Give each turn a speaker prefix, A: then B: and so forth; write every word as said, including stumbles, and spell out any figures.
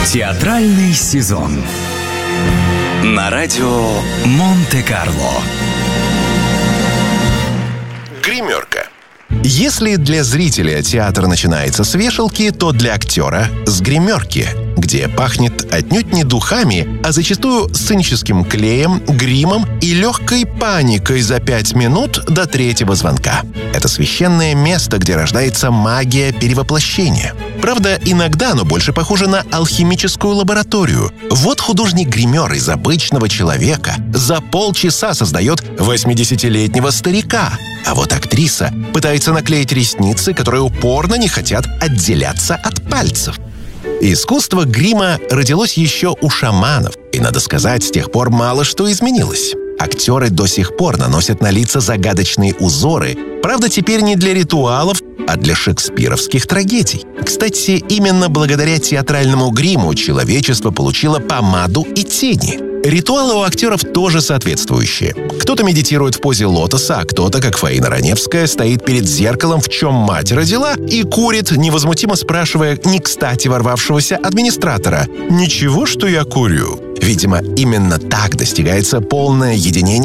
A: Театральный сезон на радио Монте-Карло.
B: Гримерка. Если для зрителя театр начинается с вешалки, то для актера — с гримерки, где пахнет отнюдь не духами, а зачастую сценическим клеем, гримом и легкой паникой за пять минут до третьего звонка. Это священное место, где рождается магия перевоплощения. Правда, иногда оно больше похоже на алхимическую лабораторию. Вот художник-гример из обычного человека за полчаса создает восьмидесятилетнего старика, а вот актриса пытается наклеить ресницы, которые упорно не хотят отделяться от пальцев. Искусство грима родилось еще у шаманов, и, надо сказать, с тех пор мало что изменилось. Актеры до сих пор наносят на лица загадочные узоры, правда, теперь не для ритуалов, а для шекспировских трагедий. Кстати, именно благодаря театральному гриму человечество получило помаду и тени. Ритуалы у актеров тоже соответствующие. Кто-то медитирует в позе лотоса, а кто-то, как Фаина Раневская, стоит перед зеркалом, в чем мать родила, и курит, невозмутимо спрашивая не кстати ворвавшегося администратора: «Ничего, что я курю?» Видимо, именно так достигается полное единение